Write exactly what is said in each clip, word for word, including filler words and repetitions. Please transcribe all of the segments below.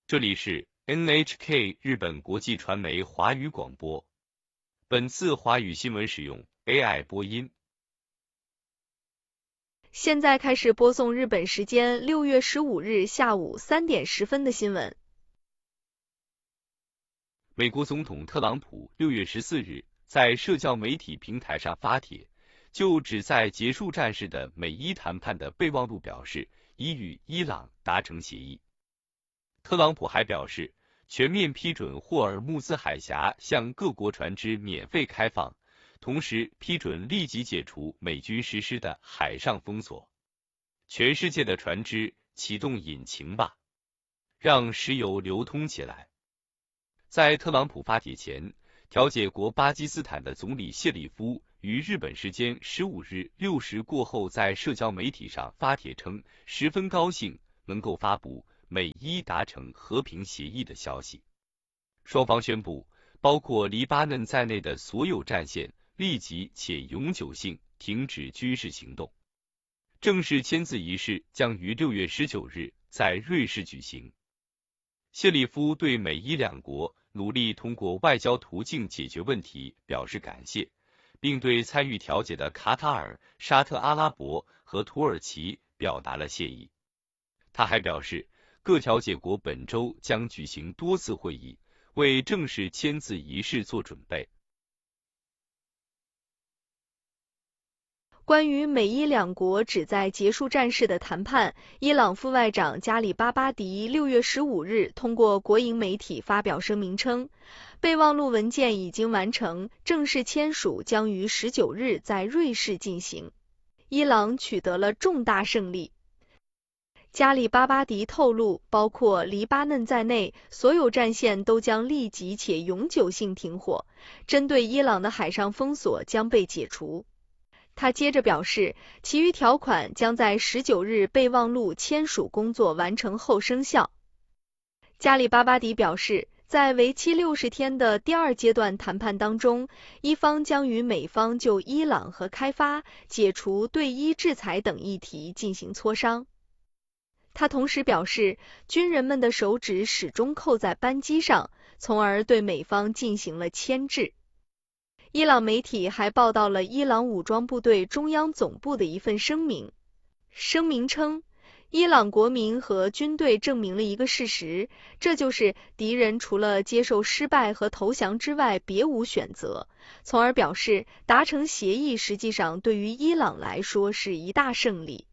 这里是 N H K 日本国际传媒华语广播。本次华语新闻使用 A I 播音。 现在开始播送日本时间六月十五日下午三点十分的新闻。 美国总统特朗普六月十四日在社交媒体平台上发帖，就旨在结束战事的美伊谈判的备忘录表示，已与伊朗达成协议。特朗普还表示，全面批准霍尔木兹海峡向各国船只免费开放，同时批准立即解除美军实施的海上封锁。全世界的船只启动引擎吧，让石油流通起来。在特朗普发帖前，调解国巴基斯坦的总理谢里夫于日本时间十五日六时过后在社交媒体上发帖称，十分高兴能够发布美伊达成和平协议的消息。双方宣布，包括黎巴嫩在内的所有战线立即且永久性停止军事行动。正式签字仪式将于六月十九日在瑞士举行。谢里夫对美伊两国努力通过外交途径解决问题表示感谢，并对参与调解的卡塔尔、沙特阿拉伯和土耳其表达了谢意。他还表示，各调解国本周将举行多次会议，为正式签字仪式做准备。 关于美伊两国旨在结束战事的谈判，伊朗副外长加里巴巴迪六月十五日通过国营媒体发表声明称，备忘录文件已经完成，正式签署将于十九日在瑞士进行。伊朗取得了重大胜利。加里巴巴迪透露，包括黎巴嫩在内，所有战线都将立即且永久性停火，针对伊朗的海上封锁将被解除。他接着表示，其余条款将在十九日备忘录签署工作完成后生效。加里巴巴迪表示，在为期六十天的第二阶段谈判当中，伊方将与美方就伊朗核开发、解除对伊制裁等议题进行磋商。他同时表示，军人们的手指始终扣在扳机上，从而对美方进行了牵制。伊朗媒体还报道了伊朗武装部队中央总部的一份声明。声明称，伊朗国民和军队证明了一个事实，这就是敌人除了接受失败和投降之外别无选择，从而表示达成协议实际上对于伊朗来说是一大胜利。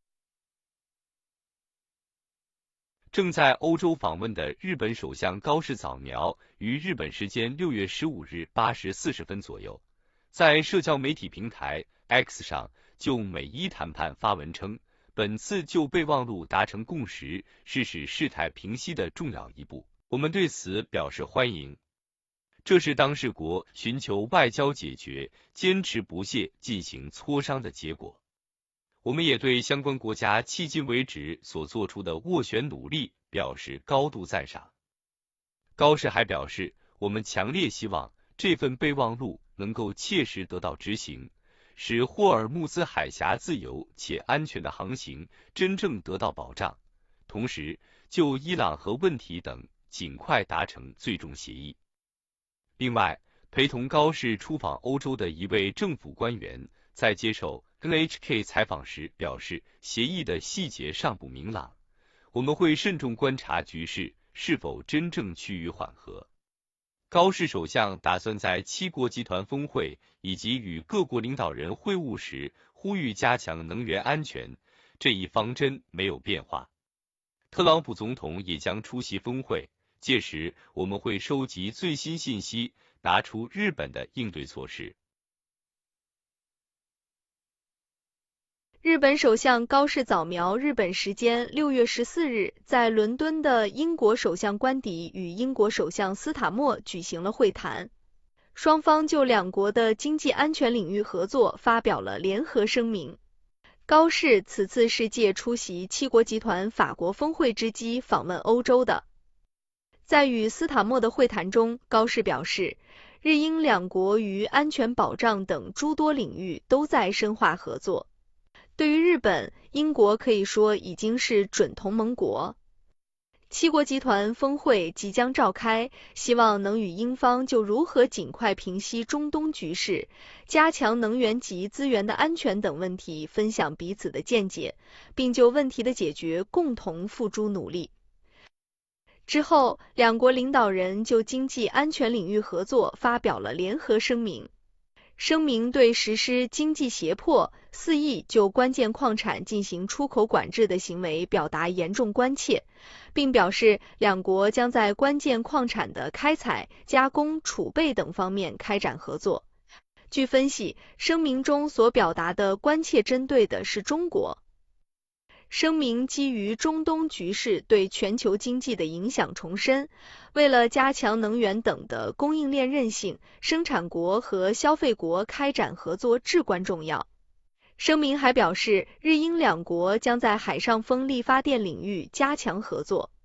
正在欧洲访问的日本首相高市早苗于日本时间六月十五日八时四十分左右，在社交媒体平台 X 上就美伊谈判发文称，本次就备忘录达成共识是使事态平息的重要一步，我们对此表示欢迎。这是当事国寻求外交解决、坚持不懈进行磋商的结果。我们也对相关国家迄今为止所做出的斡旋努力表示高度赞赏。高市还表示，我们强烈希望这份备忘录能够切实得到执行，使霍尔木兹海峡自由且安全的航行真正得到保障，同时就伊朗核问题等尽快达成最终协议。另外，陪同高市出访欧洲的一位政府官员在接受N H K 采访时表示，协议的细节尚不明朗，我们会慎重观察局势是否真正趋于缓和。高市首相打算在七国集团峰会以及与各国领导人会晤时呼吁加强能源安全，这一方针没有变化。特朗普总统也将出席峰会，届时我们会收集最新信息，拿出日本的应对措施。 日本首相高市早苗日本时间六月十四日在伦敦的英国首相官邸与英国首相斯塔默举行了会谈，双方就两国的经济安全领域合作发表了联合声明。高市此次是借出席七国集团法国峰会之机访问欧洲的。在与斯塔默的会谈中，高市表示，日英两国于安全保障等诸多领域都在深化合作。对于日本，英国可以说已经是准同盟国。 七国集团峰会即将召开，希望能与英方就如何尽快平息中东局势、加强能源及资源的安全等问题分享彼此的见解，并就问题的解决共同付诸努力。之后，两国领导人就经济安全领域合作发表了联合声明。声明对实施经济胁迫、肆意就关键矿产进行出口管制的行为表达严重关切，并表示两国将在关键矿产的开采、加工、储备等方面开展合作。据分析，声明中所表达的关切针对的是中国。声明基于中东局势对全球经济的影响重申，为了加强能源等的供应链韧性，生产国和消费国开展合作至关重要。声明还表示，日英两国将在海上风力发电领域加强合作。